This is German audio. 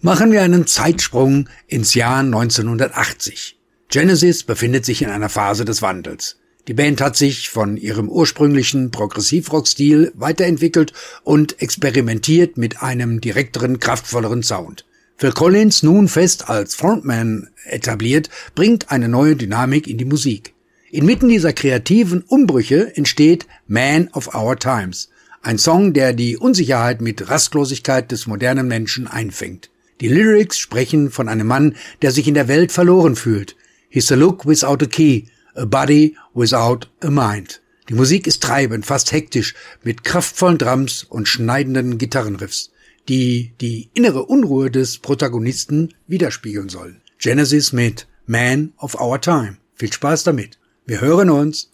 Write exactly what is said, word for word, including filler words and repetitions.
Machen wir einen Zeitsprung ins Jahr neunzehnhundertachtzig. Genesis befindet sich in einer Phase des Wandels. Die Band hat sich von ihrem ursprünglichen Progressivrock-Stil weiterentwickelt und experimentiert mit einem direkteren, kraftvolleren Sound. Phil Collins, nun fest als Frontman etabliert, bringt eine neue Dynamik in die Musik. Inmitten dieser kreativen Umbrüche entsteht Man of Our Times, ein Song, der die Unsicherheit mit Rastlosigkeit des modernen Menschen einfängt. Die Lyrics sprechen von einem Mann, der sich in der Welt verloren fühlt. He's a look without a key, a body without a mind. Die Musik ist treibend, fast hektisch, mit kraftvollen Drums und schneidenden Gitarrenriffs, die die innere Unruhe des Protagonisten widerspiegeln sollen. Genesis mit Man of Our Time. Viel Spaß damit. Wir hören uns.